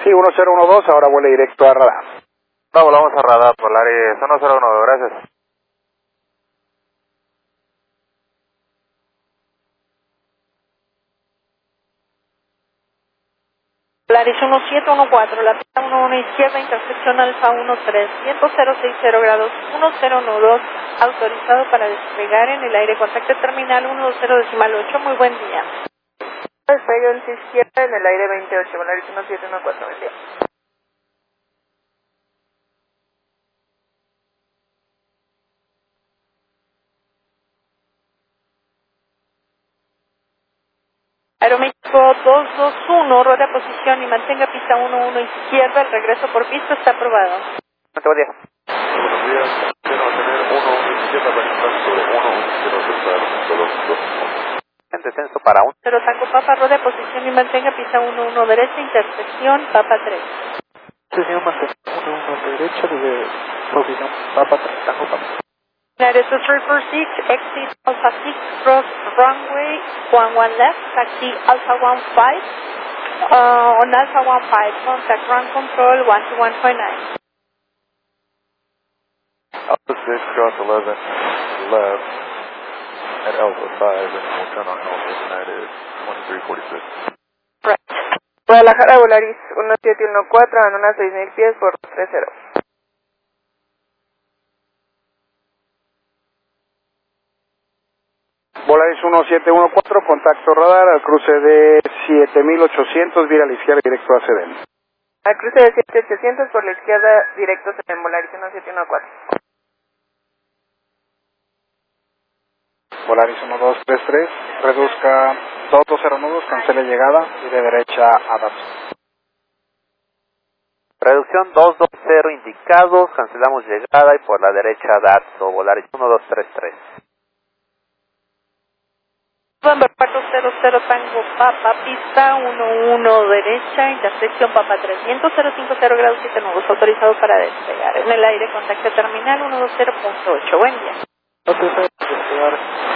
Sí, 1012, ahora vuela directo a radar. No, volvamos a radar, Polaris 109, gracias. Polaris 1714, la pista 11 izquierda, intersección Alfa 13, viento 060 grados, 1012, autorizado para despegar en el aire, contacto terminal 120.8, muy buen día. Despegue en izquierda en el aire 28, Polaris 1714, buen día. Aeroméxico 221, rueda posición y mantenga pista 11 izquierda, el regreso por pista está aprobado. Buen día. Buenos días, quiero mantener 1 izquierda para entrar sobre 1 en descenso para 1. Pero Tango Papa, rueda posición y mantenga pista 11 derecha, intersección Papa 3. Sí, señor, mantenga 11 derecha desde posición Papa 3, Tango Papa. United 246, exit Alpha 6, cross runway 11 left, taxi Alpha 15, on Alpha 15, contact ground control 121.9. Alpha 6, cross 11, left, at Alpha 5, and we'll turn on Alpha United 2346. Right. Guadalajara, Volaris 1714, a unas 6.000 pies por 30. Volaris 1714, contacto radar al cruce de 7800, vira a la izquierda directo a Sedén. Al cruce de 7800 por la izquierda, directo en Volaris 1714. Volaris 1233, reduzca 220 nudos, cancele llegada y de derecha a Datsun. Reducción 220 indicados, cancelamos llegada y por la derecha Datsun, Volaris 1233. November 400 Tango Papa, pista 11 derecha, intersección Papa 3, viento 050 grados 7 nudos, autorizado para despegar. En el aire, contacto terminal 120.8, buen día. Despegar